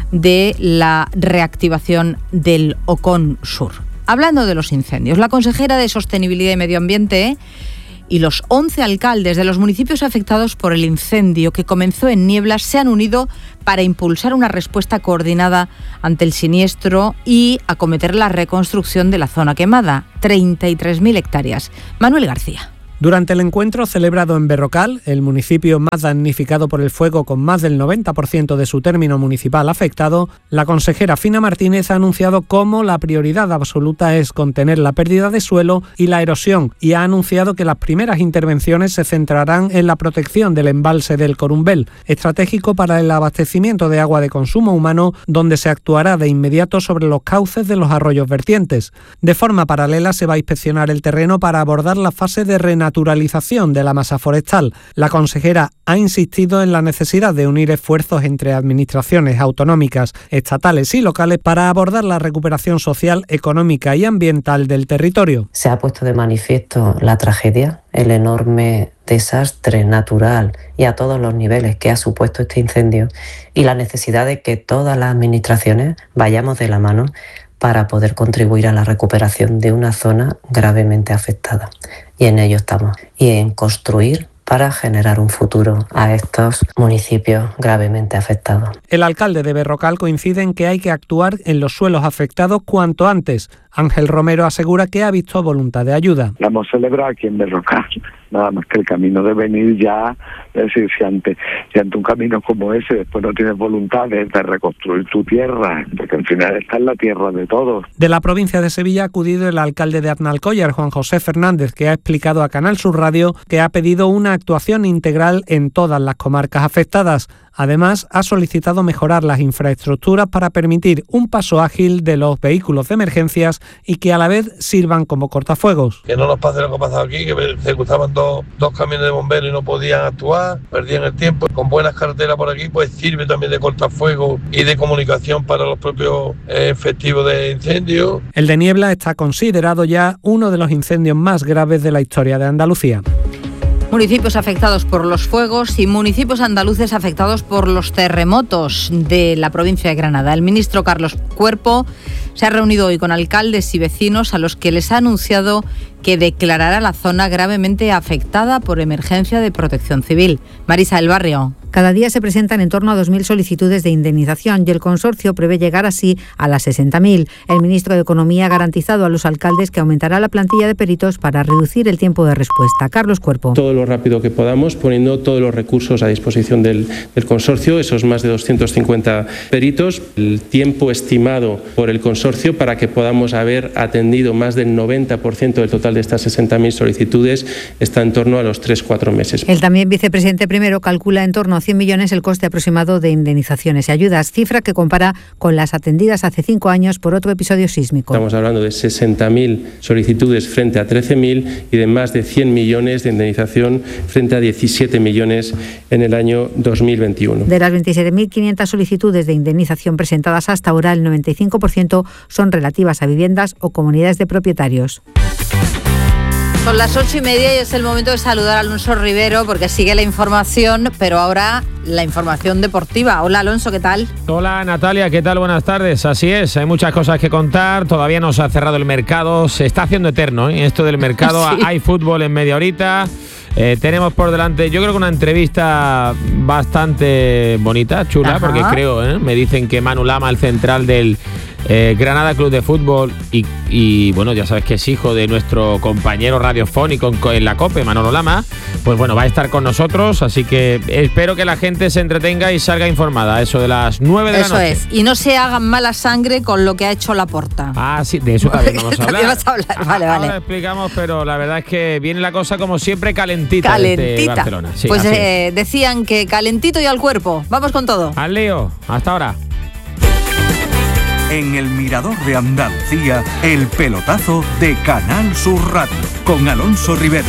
[SPEAKER 4] de la reactivación del Ocon Sur. Hablando de los incendios, la consejera de Sostenibilidad y Medio Ambiente y los once alcaldes de los municipios afectados por el incendio que comenzó en Nieblas se han unido para impulsar una respuesta coordinada ante el siniestro y acometer la reconstrucción de la zona quemada, treinta y tres mil hectáreas. Manuel García.
[SPEAKER 6] Durante el encuentro celebrado en Berrocal, el municipio más damnificado por el fuego con más del noventa por ciento de su término municipal afectado, la consejera Fina Martínez ha anunciado cómo la prioridad absoluta es contener la pérdida de suelo y la erosión y ha anunciado que las primeras intervenciones se centrarán en la protección del embalse del Corumbel, estratégico para el abastecimiento de agua de consumo humano, donde se actuará de inmediato sobre los cauces de los arroyos vertientes. De forma paralela se va a inspeccionar el terreno para abordar la fase de renaturalización naturalización de la masa forestal. La consejera ha insistido en la necesidad de unir esfuerzos entre administraciones autonómicas, estatales y locales para abordar la recuperación social, económica y ambiental del territorio.
[SPEAKER 25] Se ha puesto de manifiesto la tragedia, el enorme desastre natural y a todos los niveles que ha supuesto este incendio y la necesidad de que todas las administraciones vayamos de la mano para poder contribuir a la recuperación de una zona gravemente afectada. Y en ello estamos. Y en construir para generar un futuro a estos municipios gravemente afectados.
[SPEAKER 6] El alcalde de Berrocal coincide en que hay que actuar en los suelos afectados cuanto antes. Ángel Romero asegura que ha visto voluntad de ayuda.
[SPEAKER 26] La hemos celebrado aquí en Berrocal, nada más que el camino de venir ya, es decir, si ante, si ante un camino como ese después no tienes voluntad de, de reconstruir tu tierra, porque al final está en la tierra de todos.
[SPEAKER 6] De la provincia de Sevilla ha acudido el alcalde de Aznalcóllar, Juan José Fernández, que ha explicado a Canal Sur Radio que ha pedido una actuación integral en todas las comarcas afectadas. Además, ha solicitado mejorar las infraestructuras para permitir un paso ágil de los vehículos de emergencias y que a la vez sirvan como cortafuegos.
[SPEAKER 27] Que no nos pase lo que ha pasado aquí, que se gustaban dos, dos camiones de bomberos y no podían actuar, perdían el tiempo. Con buenas carreteras por aquí, pues sirve también de cortafuegos y de comunicación para los propios eh, efectivos de incendio.
[SPEAKER 6] El de Niebla está considerado ya uno de los incendios más graves de la historia de Andalucía.
[SPEAKER 4] Municipios afectados por los fuegos y municipios andaluces afectados por los terremotos de la provincia de Granada. El ministro Carlos Cuerpo se ha reunido hoy con alcaldes y vecinos a los que les ha anunciado que declarará la zona gravemente afectada por emergencia de protección civil. Marisa del Barrio.
[SPEAKER 7] Cada día se presentan en torno a dos mil solicitudes de indemnización y el consorcio prevé llegar así a las sesenta mil. El ministro de Economía ha garantizado a los alcaldes que aumentará la plantilla de peritos para reducir el tiempo de respuesta. Carlos Cuerpo.
[SPEAKER 10] Todo lo rápido que podamos, poniendo todos los recursos a disposición del, del consorcio, esos más de doscientos cincuenta peritos, el tiempo estimado por el consorcio para que podamos haber atendido más del noventa por ciento del total de estas sesenta mil solicitudes está en torno a los tres a cuatro meses.
[SPEAKER 7] El también vicepresidente primero calcula en torno a cien millones el coste aproximado de indemnizaciones y ayudas, cifra que compara con las atendidas hace cinco años por otro episodio sísmico.
[SPEAKER 10] Estamos hablando de sesenta mil solicitudes frente a trece mil y de más de cien millones de indemnización frente a diecisiete millones en el año dos mil veintiuno.
[SPEAKER 7] De las veintisiete mil quinientas solicitudes de indemnización presentadas hasta ahora, el noventa y cinco por ciento son relativas a viviendas o comunidades de propietarios.
[SPEAKER 4] Son las ocho y media y es el momento de saludar a Alonso Rivero porque sigue la información, pero ahora la información deportiva. Hola Alonso, ¿qué tal?
[SPEAKER 9] Hola Natalia, ¿qué tal? Buenas tardes. Así es, hay muchas cosas que contar, todavía no se ha cerrado el mercado, se está haciendo eterno, ¿eh? Esto del mercado, sí. Hay fútbol en media horita. Eh, tenemos por delante, yo creo que una entrevista bastante bonita, chula, Ajá. porque creo, ¿eh? me dicen que Manu Lama, el central del eh, Granada Club de Fútbol, y, y bueno, ya sabes que es hijo de nuestro compañero radiofónico en la COPE, Manolo Lama, pues bueno, va a estar con nosotros, así que espero que la gente se entretenga y salga informada, eso de las nueve de
[SPEAKER 4] eso
[SPEAKER 9] la noche.
[SPEAKER 4] Eso es, y no se hagan mala sangre con lo que ha hecho Laporta.
[SPEAKER 9] Ah, sí, de eso también vamos a hablar.
[SPEAKER 4] También vas a hablar, vale, vale.
[SPEAKER 9] Ahora explicamos, pero la verdad es que viene la cosa como siempre calentita.
[SPEAKER 4] Calentita.
[SPEAKER 9] Desde Barcelona. Sí,
[SPEAKER 4] pues eh, decían que calentito y al cuerpo. Vamos con todo.
[SPEAKER 9] Al lío. Hasta ahora.
[SPEAKER 3] En el Mirador de Andalucía, el pelotazo de Canal Sur Radio con Alonso Rivero.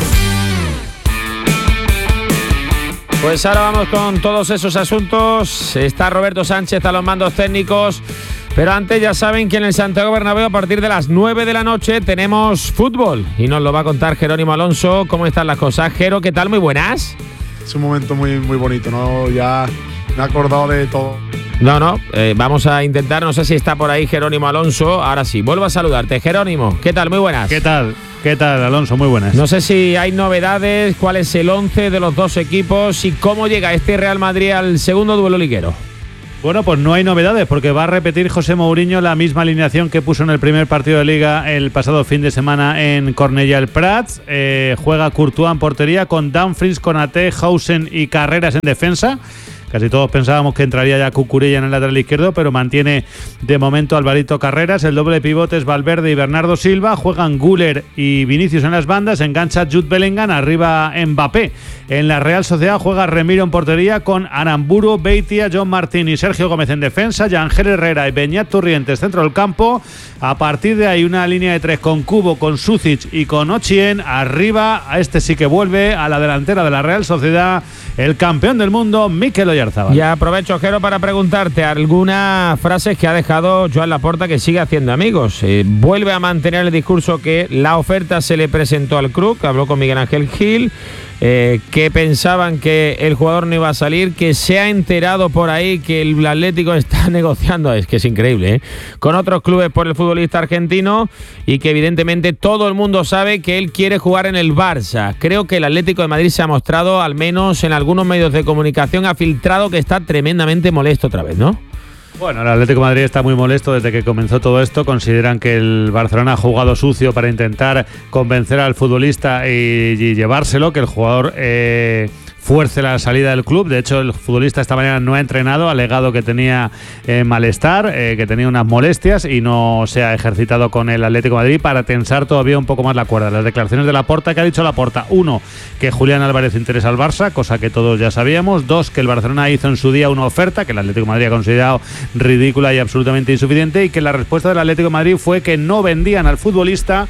[SPEAKER 9] Pues ahora vamos con todos esos asuntos. Está Roberto Sánchez a los mandos técnicos. Pero antes ya saben que en el Santiago Bernabéu a partir de las nueve de la noche tenemos fútbol y nos lo va a contar Jerónimo Alonso. ¿Cómo están las cosas? Jero, ¿qué tal? Muy buenas.
[SPEAKER 11] Es un momento muy, muy bonito, ¿no? Ya me he acordado de todo.
[SPEAKER 9] No, no, eh, vamos a intentar, no sé si está por ahí Jerónimo Alonso. Ahora sí, vuelvo a saludarte. Jerónimo, ¿qué tal? Muy buenas.
[SPEAKER 12] ¿Qué tal? ¿Qué tal, Alonso? Muy buenas.
[SPEAKER 9] No sé si hay novedades, cuál es el once de los dos equipos y cómo llega este Real Madrid al segundo duelo liguero.
[SPEAKER 12] Bueno, pues no hay novedades porque va a repetir José Mourinho la misma alineación que puso en el primer partido de Liga el pasado fin de semana en Cornellà el Prat. Eh, juega Courtois en portería con Dumfries, Konaté, Hausen y Carreras en defensa. Casi todos pensábamos que entraría ya Cucurella en el lateral izquierdo, pero mantiene de momento Alvarito Carreras. El doble pivote es Valverde y Bernardo Silva. Juegan Güler y Vinicius en las bandas. Engancha Jude Bellingham. Arriba Mbappé. En la Real Sociedad juega Remiro en portería con Aramburu, Beitia, John Martín y Sergio Gómez en defensa. Yangel Herrera y Beñat Turrientes centro del campo. A partir de ahí una línea de tres con Kubo, con Sucic y con Ochien. Arriba, a este sí que vuelve a la delantera de la Real Sociedad el campeón del mundo, Mikel Oyarzabal.
[SPEAKER 9] Ya aprovecho, Jero, para preguntarte algunas frases que ha dejado Joan Laporta que sigue haciendo amigos. Eh, vuelve a mantener el discurso que la oferta se le presentó al club, que habló con Miguel Ángel Gil, eh, que pensaban que el jugador no iba a salir, que se ha enterado por ahí que el Atlético está negociando, es que es increíble, ¿eh? con otros clubes por el futbolista argentino y que evidentemente todo el mundo sabe que él quiere jugar en el Barça. Creo que el Atlético de Madrid se ha mostrado, al menos en algunos medios de comunicación, ha filtrado que está tremendamente molesto otra vez, ¿no?
[SPEAKER 12] Bueno, el Atlético de Madrid está muy molesto desde que comenzó todo esto. Consideran que el Barcelona ha jugado sucio para intentar convencer al futbolista y, y llevárselo, que el jugador eh, fuerce la salida del club. De hecho, el futbolista esta mañana no ha entrenado, ha alegado que tenía eh, malestar, eh, que tenía unas molestias y no se ha ejercitado con el Atlético de Madrid para tensar todavía un poco más la cuerda. Las declaraciones de Laporta, que ha dicho Laporta: uno, que Julián Álvarez interesa al Barça, cosa que todos ya sabíamos. Dos, que el Barcelona hizo en su día una oferta que el Atlético de Madrid ha considerado ridícula y absolutamente insuficiente, y que la respuesta del Atlético de Madrid fue que no vendían al futbolista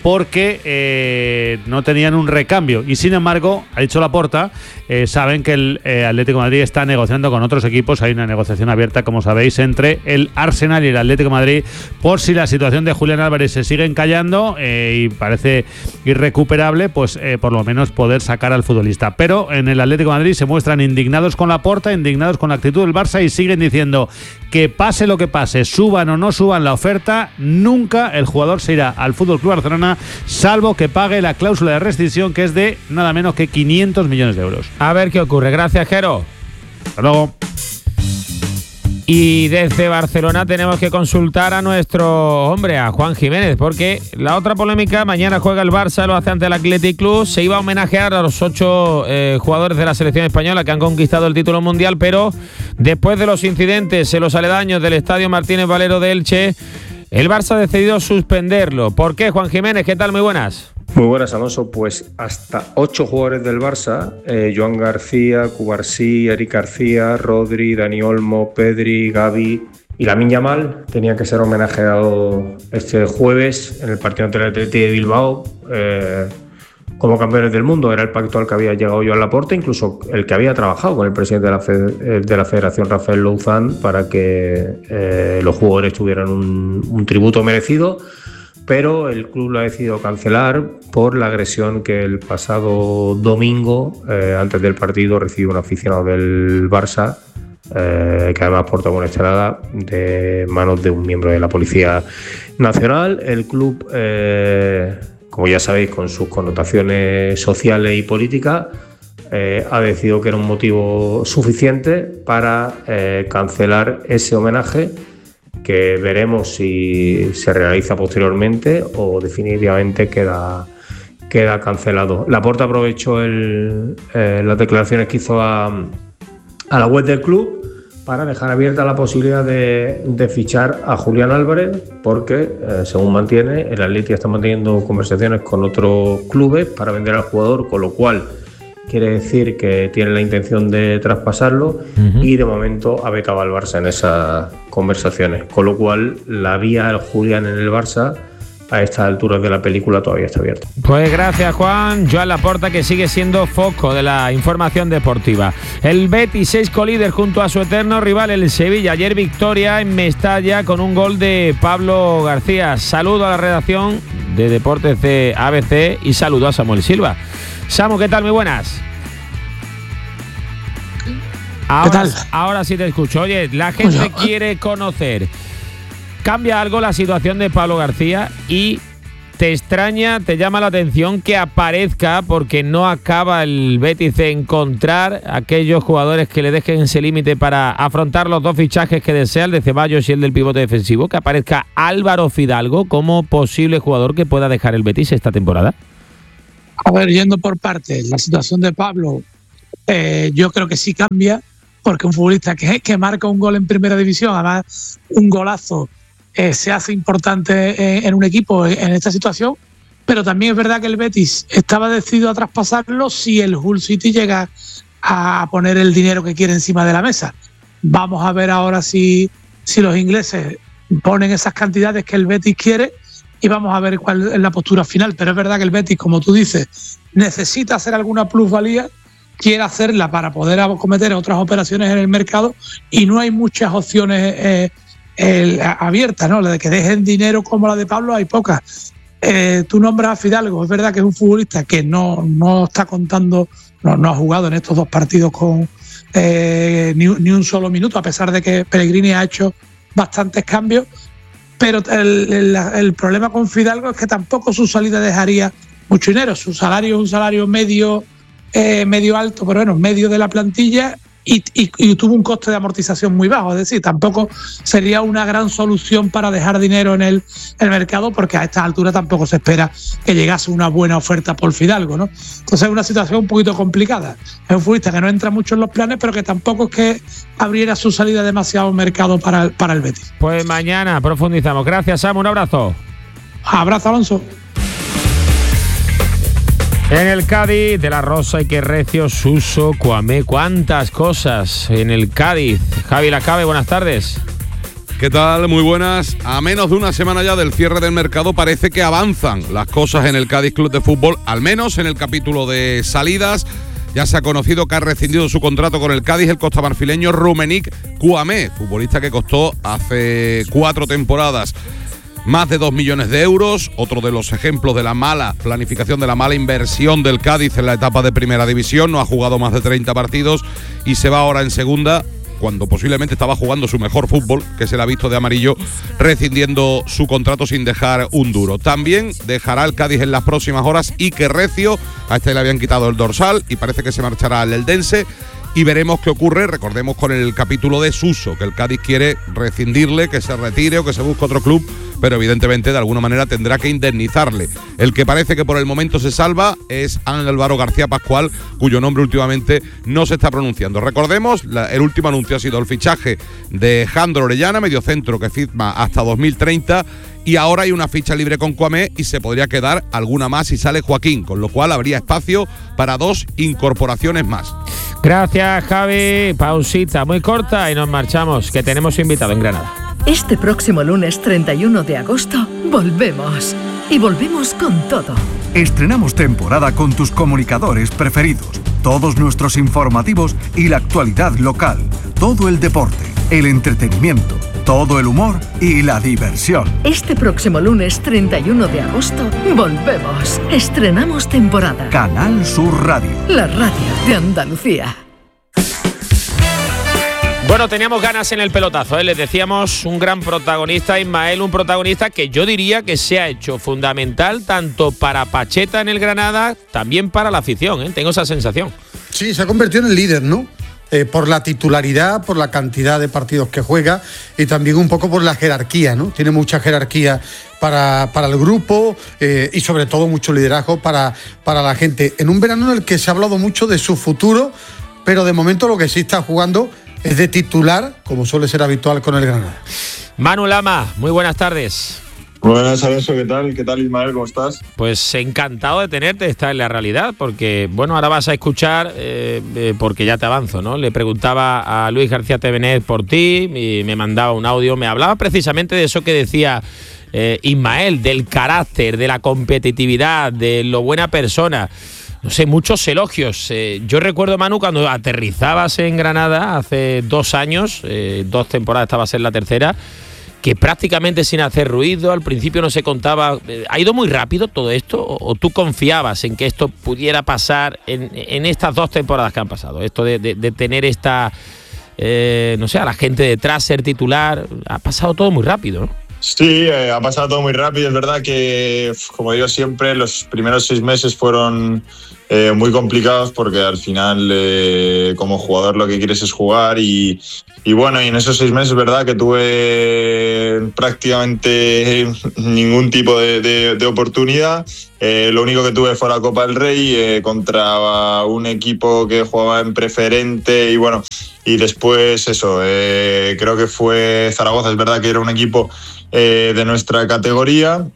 [SPEAKER 12] porque eh, no tenían un recambio. Y sin embargo, ha dicho Laporta, eh, saben que el eh, Atlético de Madrid está negociando con otros equipos. Hay una negociación abierta, como sabéis, entre el Arsenal y el Atlético de Madrid, por si la situación de Julián Álvarez se sigue encallando eh, y parece irrecuperable, pues eh, por lo menos poder sacar al futbolista. Pero en el Atlético de Madrid se muestran indignados con Laporta, indignados con la actitud del Barça, y siguen diciendo que pase lo que pase, suban o no suban la oferta, nunca el jugador se irá al F C Barcelona, salvo que pague la cláusula de rescisión, que es de nada menos que quinientos millones de euros.
[SPEAKER 9] A ver qué ocurre. Gracias, Jero.
[SPEAKER 12] Hasta luego.
[SPEAKER 9] Y desde Barcelona tenemos que consultar a nuestro hombre, a Juan Jiménez, porque la otra polémica: mañana juega el Barça, lo hace ante el Athletic Club. Se iba a homenajear a los ocho eh, jugadores de la selección española que han conquistado el título mundial, pero después de los incidentes en los aledaños del Estadio Martínez Valero de Elche, el Barça ha decidido suspenderlo. ¿Por qué, Juan Jiménez? ¿Qué tal? Muy buenas.
[SPEAKER 8] Muy buenas, Alonso. Pues hasta ocho jugadores del Barça, eh, Joan García, Cubarsí, Eric García, Rodri, Dani Olmo, Pedri, Gavi y Lamine Yamal tenían que ser homenajeados este jueves en el partido ante el Athletic de Bilbao eh, como campeones del mundo. Era el pacto al que había llegado Joan Laporta, incluso el que había trabajado con el presidente de la, Fe- de la Federación, Rafael Louzán, para que eh, los jugadores tuvieran un, un tributo merecido. Pero el club lo ha decidido cancelar por la agresión que el pasado domingo, eh, antes del partido, recibió un aficionado del Barça, eh, que además portaba una estelada de manos de un miembro de la Policía Nacional. El club, eh, como ya sabéis, con sus connotaciones sociales y políticas, eh, ha decidido que era un motivo suficiente para eh, cancelar ese homenaje, que veremos si se realiza posteriormente o definitivamente queda, queda cancelado. Laporta aprovechó el, eh, las declaraciones que hizo a, a la web del club para dejar abierta la posibilidad de, de fichar a Julián Álvarez, porque, eh, según mantiene, el Atleti está manteniendo conversaciones con otros clubes para vender al jugador, con lo cual quiere decir que tiene la intención de traspasarlo, uh-huh. y de momento ha vetado al Barça en esas conversaciones, con lo cual la vía al Julián en el Barça a estas alturas de la película todavía está abierta.
[SPEAKER 9] Pues gracias, Juan. Joan Laporta, que sigue siendo foco de la información deportiva. El Betis es colíder junto a su eterno rival, el Sevilla. Ayer victoria en Mestalla con un gol de Pablo García. Saludo a la redacción de Deportes de A B C y saludo a Samuel Silva. Samu, ¿qué tal? Muy buenas. Ahora, ¿qué tal? Ahora sí te escucho. Oye, la gente Oye. quiere conocer. ¿Cambia algo la situación de Pablo García? Y te extraña, te llama la atención que aparezca, porque no acaba el Betis de encontrar aquellos jugadores que le dejen ese límite para afrontar los dos fichajes que desea, el de Ceballos y el del pivote defensivo, que aparezca Álvaro Fidalgo como posible jugador que pueda dejar el Betis esta temporada?
[SPEAKER 13] A ver, yendo por partes, la situación de Pablo, eh, yo creo que sí cambia, porque un futbolista que, que marca un gol en primera división, además un golazo, eh, se hace importante en, en un equipo en, en esta situación, pero también es verdad que el Betis estaba decidido a traspasarlo si el Hull City llega a poner el dinero que quiere encima de la mesa. Vamos a ver ahora si, si los ingleses ponen esas cantidades que el Betis quiere, y vamos a ver cuál es la postura final. Pero es verdad que el Betis, como tú dices, necesita hacer alguna plusvalía, quiere hacerla para poder acometer otras operaciones en el mercado, y no hay muchas opciones eh, eh, abiertas, ¿no? La de que dejen dinero como la de Pablo, hay pocas. Eh, tú nombras a Fidalgo, es verdad que es un futbolista que no, no está contando, no, no ha jugado en estos dos partidos con eh, ni, ni un solo minuto, a pesar de que Pellegrini ha hecho bastantes cambios. Pero el, el, el problema con Fidalgo es que tampoco su salida dejaría mucho dinero. Su salario es un salario medio, eh, medio alto, pero bueno, medio de la plantilla, y, y, y tuvo un coste de amortización muy bajo. Es decir, tampoco sería una gran solución para dejar dinero en el, el mercado, porque a esta altura tampoco se espera que llegase una buena oferta por Fidalgo, ¿no? Entonces es una situación un poquito complicada. Es un futbolista que no entra mucho en los planes, pero que tampoco es que abriera su salida demasiado mercado para el, para el Betis.
[SPEAKER 9] Pues mañana profundizamos. Gracias, Samu. Un abrazo.
[SPEAKER 13] Abrazo, Alonso.
[SPEAKER 9] En el Cádiz, De la Rosa y que recio, Suso, Cuamé, cuántas cosas en el Cádiz. Javi Lacabe, buenas tardes.
[SPEAKER 15] ¿Qué tal? Muy buenas. A menos de una semana ya del cierre del mercado parece que avanzan las cosas en el Cádiz Club de Fútbol, al menos en el capítulo de salidas. Ya se ha conocido que ha rescindido su contrato con el Cádiz el costamarfileño Rumenic Kouamé, futbolista que costó hace cuatro temporadas más de dos millones de euros. Otro de los ejemplos de la mala planificación, de la mala inversión del Cádiz en la etapa de primera división. No ha jugado más de treinta partidos y se va ahora en segunda, cuando posiblemente estaba jugando su mejor fútbol, que se le ha visto de amarillo, rescindiendo su contrato sin dejar un duro. También dejará el Cádiz en las próximas horas Iker Recio, a este le habían quitado el dorsal y parece que se marchará al Eldense. Y veremos qué ocurre, recordemos, con el capítulo de Suso, que el Cádiz quiere rescindirle, que se retire o que se busque otro club, pero evidentemente de alguna manera tendrá que indemnizarle. El que parece que por el momento se salva es Ángel Álvaro García Pascual, cuyo nombre últimamente no se está pronunciando. Recordemos, la, el último anuncio ha sido el fichaje de Jandro Orellana, mediocentro que firma hasta dos mil treinta, y ahora hay una ficha libre con Kouamé y se podría quedar alguna más si sale Joaquín, con lo cual habría espacio para dos incorporaciones más.
[SPEAKER 9] Gracias, Javi. Pausita muy corta y nos marchamos, que tenemos invitado en Granada.
[SPEAKER 16] Este próximo lunes treinta y uno de agosto volvemos. Y volvemos con todo.
[SPEAKER 3] Estrenamos temporada con tus comunicadores preferidos, todos nuestros informativos y la actualidad local, todo el deporte, el entretenimiento, todo el humor y la diversión.
[SPEAKER 16] Este próximo lunes treinta y uno de agosto volvemos. Estrenamos temporada.
[SPEAKER 3] Canal Sur Radio.
[SPEAKER 16] La radio de Andalucía.
[SPEAKER 9] Bueno, teníamos ganas en el pelotazo, ¿eh? Les decíamos, un gran protagonista, Ismael, un protagonista que yo diría que se ha hecho fundamental tanto para Pacheta en el Granada, también para la afición, ¿eh? Tengo esa sensación.
[SPEAKER 17] Sí, se ha convertido en el líder, ¿no? Eh, por la titularidad, por la cantidad de partidos que juega y también un poco por la jerarquía, ¿no? Tiene mucha jerarquía para, para el grupo eh, y sobre todo mucho liderazgo para, para la gente. En un verano en el que se ha hablado mucho de su futuro, pero de momento lo que sí está jugando es de titular, como suele ser habitual con el Granada.
[SPEAKER 9] Manu Lama, muy buenas tardes.
[SPEAKER 18] Buenas, Alonso, ¿qué tal? ¿Qué tal, Ismael? ¿Cómo estás?
[SPEAKER 9] Pues encantado de tenerte, está en la realidad, porque, bueno, ahora vas a escuchar, eh, eh, porque ya te avanzo, ¿no? Le preguntaba a Luis García Tevenet por ti, y me mandaba un audio, me hablaba precisamente de eso que decía eh, Ismael, del carácter, de la competitividad, de lo buena persona. No sé, muchos elogios. Eh, yo recuerdo, Manu, cuando aterrizabas en Granada hace dos años, eh, dos temporadas, estabas en la tercera, que prácticamente sin hacer ruido, al principio no se contaba. ¿Ha ido muy rápido todo esto? ¿O, o tú confiabas en que esto pudiera pasar en, en estas dos temporadas que han pasado? Esto de, de, de tener esta, eh, no sé, a la gente detrás, ser titular, ha pasado todo muy rápido, ¿no?
[SPEAKER 18] Sí, eh, ha pasado todo muy rápido. Es verdad que, como digo siempre, los primeros seis meses fueron eh, muy complicados porque al final, eh, como jugador, lo que quieres es jugar y, y bueno, y en esos seis meses es verdad que tuve prácticamente ningún tipo de, de, de oportunidad. Eh, lo único que tuve fue la Copa del Rey eh, contra un equipo que jugaba en preferente y bueno, y después eso, eh, creo que fue Zaragoza. Es verdad que era un equipo eh, de nuestra categoría.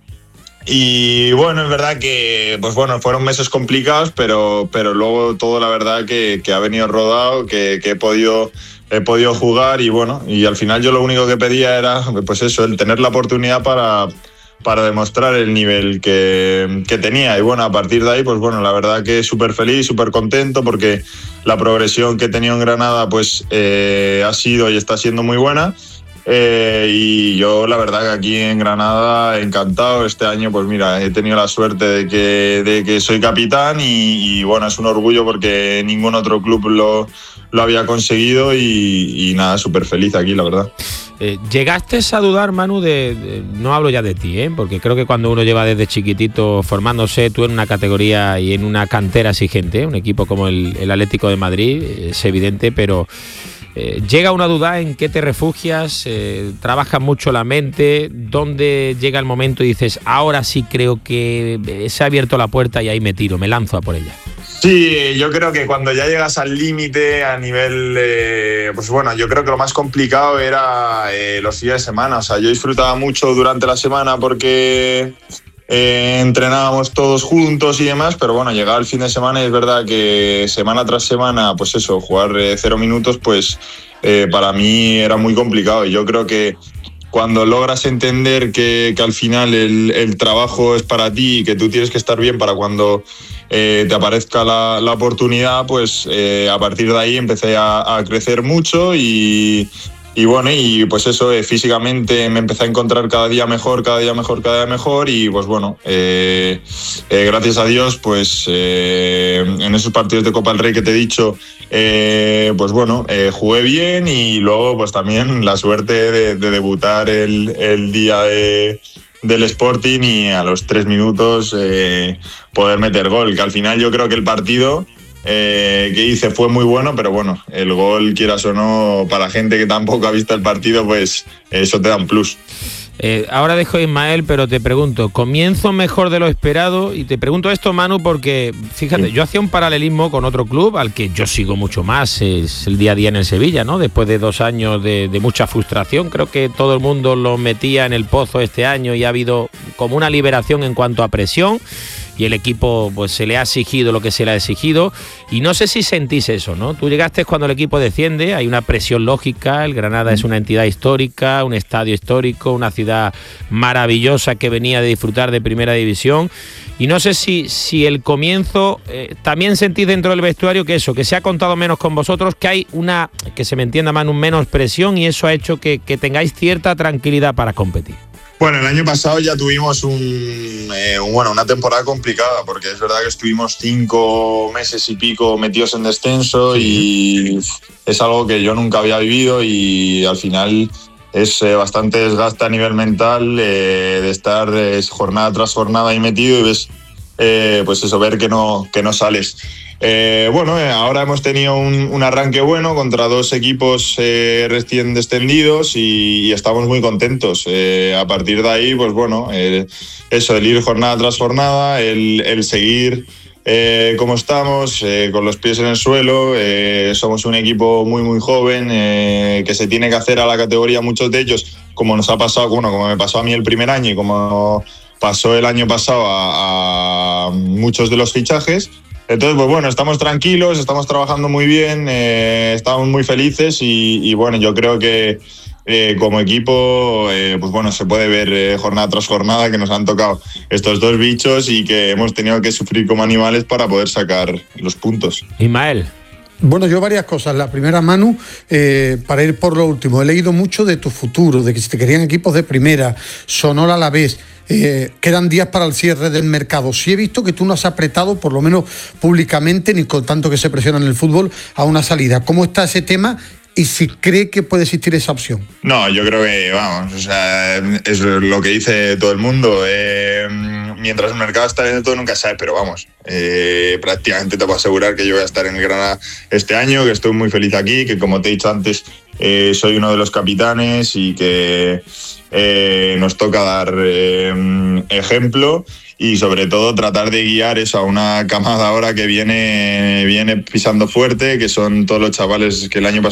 [SPEAKER 18] Y bueno, es verdad que pues bueno, fueron meses complicados, pero, pero luego todo la verdad que, que ha venido rodado, que, que he podido he podido jugar y bueno, y al final yo lo único que pedía era pues eso, el tener la oportunidad para, para demostrar el nivel que, que tenía. Y bueno, a partir de ahí, pues bueno, la verdad que súper feliz, súper contento porque la progresión que he tenido en Granada pues eh, ha sido y está siendo muy buena. Eh, y yo la verdad que aquí en Granada encantado. Este año pues mira, he tenido la suerte de que, de que soy capitán y, y bueno, es un orgullo porque ningún otro club lo, lo había conseguido y, y nada, súper feliz aquí, la verdad.
[SPEAKER 9] Eh, ¿Llegaste a dudar, Manu, de, de, no hablo ya de ti, ¿eh? Porque creo que cuando uno lleva desde chiquitito formándose, tú en una categoría y en una cantera exigente, ¿eh? Un equipo como el, el Atlético de Madrid, es evidente, pero eh, ¿llega una duda en qué te refugias? Eh, ¿Trabajas mucho la mente? ¿Dónde llega el momento y dices, ahora sí creo que se ha abierto la puerta y ahí me tiro, me lanzo a por ella?
[SPEAKER 18] Sí, yo creo que cuando ya llegas al límite a nivel, eh, pues bueno, yo creo que lo más complicado era eh, los días de semana. O sea, yo disfrutaba mucho durante la semana porque eh, entrenábamos todos juntos y demás, pero bueno, llegaba el fin de semana y es verdad que semana tras semana, pues eso, jugar eh, cero minutos, pues eh, para mí era muy complicado. Y yo creo que cuando logras entender que, que al final el, el trabajo es para ti y que tú tienes que estar bien para cuando eh, te aparezca la, la oportunidad, pues eh, a partir de ahí empecé a, a crecer mucho y, y bueno, y pues eso, eh, físicamente me empecé a encontrar cada día mejor, cada día mejor, cada día mejor y pues bueno, eh, eh, gracias a Dios, pues eh, en esos partidos de Copa del Rey que te he dicho, Eh, pues bueno, eh, jugué bien y luego pues también la suerte de, de debutar el, el día de, del Sporting y a los tres minutos eh, poder meter gol, que al final yo creo que el partido eh, que hice fue muy bueno, pero bueno, el gol, quieras o no, para gente que tampoco ha visto el partido, pues eso te da un plus.
[SPEAKER 9] Eh, ahora dejo a Ismael, pero te pregunto, ¿comienzo mejor de lo esperado? Y te pregunto esto, Manu, porque, fíjate, sí. yo hacía un paralelismo con otro club al que yo sigo mucho más, es el día a día en el Sevilla, ¿no? Después de dos años de, de mucha frustración, creo que todo el mundo lo metía en el pozo este año y ha habido como una liberación en cuanto a presión. Y el equipo pues se le ha exigido lo que se le ha exigido y no sé si sentís eso, ¿no? Tú llegaste cuando el equipo desciende, hay una presión lógica, el Granada es una entidad histórica, un estadio histórico, una ciudad maravillosa que venía de disfrutar de primera división y no sé si, si el comienzo eh, también sentís dentro del vestuario que eso, que se ha contado menos con vosotros, que hay una, que se me entienda más, un menos presión y eso ha hecho que, que tengáis cierta tranquilidad para competir.
[SPEAKER 18] Bueno, el año pasado ya tuvimos un, eh, un, bueno, una temporada complicada porque es verdad que estuvimos cinco meses y pico metidos en descenso y es algo que yo nunca había vivido y al final es eh, bastante desgaste a nivel mental eh, de estar eh, jornada tras jornada ahí metido y ves, eh, pues eso, ver que no, que no sales. Eh, bueno, eh, ahora hemos tenido un, un arranque bueno contra dos equipos eh, recién descendidos y, y estamos muy contentos. Eh, a partir de ahí, pues bueno, eh, eso, el ir jornada tras jornada, el, el seguir eh, como estamos, eh, con los pies en el suelo. Eh, somos un equipo muy, muy joven eh, que se tiene que hacer a la categoría muchos de ellos, como nos ha pasado, bueno, como me pasó a mí el primer año y como pasó el año pasado a, a muchos de los fichajes. Entonces, pues bueno, estamos tranquilos, estamos trabajando muy bien, eh, estamos muy felices y, y bueno, yo creo que eh, como equipo, eh, pues bueno, se puede ver eh, jornada tras jornada que nos han tocado estos dos bichos y que hemos tenido que sufrir como animales para poder sacar los puntos.
[SPEAKER 9] Ismael.
[SPEAKER 17] Bueno, yo varias cosas. La primera, Manu, eh, para ir por lo último, he leído mucho de tu futuro, de que si te querían equipos de primera, Sonora a la vez. Eh, quedan días para el cierre del mercado. Sí he visto que tú no has apretado, por lo menos públicamente, ni con tanto que se presiona en el fútbol, a una salida. ¿Cómo está ese tema? Y si cree que puede existir esa opción.
[SPEAKER 18] No, yo creo que, vamos, o sea, es lo que dice todo el mundo. Eh, mientras el mercado está lento, nunca sabe, pero vamos, eh, prácticamente te puedo asegurar que yo voy a estar en el Granada este año, que estoy muy feliz aquí, que como te he dicho antes, eh, soy uno de los capitanes y que eh, nos toca dar eh, ejemplo. Y sobre todo tratar de guiar eso a una camada ahora que viene, viene pisando fuerte, que son todos los chavales que el año pasado